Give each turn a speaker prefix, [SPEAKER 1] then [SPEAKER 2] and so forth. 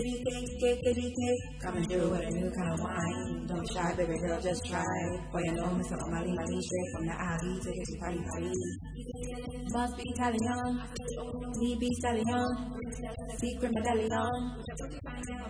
[SPEAKER 1] Coming through with a new kind of wine. Don't be shy, baby girl, just try. Boy, I know me, so Mali, straight from the alley. Take it to party. Must be Italian, me be stallion. Secret medallion.